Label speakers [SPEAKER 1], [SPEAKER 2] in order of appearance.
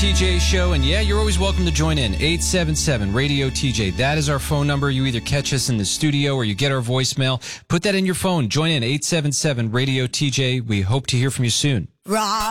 [SPEAKER 1] TJ Show, and yeah, you're always welcome to join in. 877-RADIO-TJ. That is our phone number. You either catch us in the studio or you get our voicemail. Put that in your phone. Join in, 877-RADIO-TJ. We hope to hear from you soon.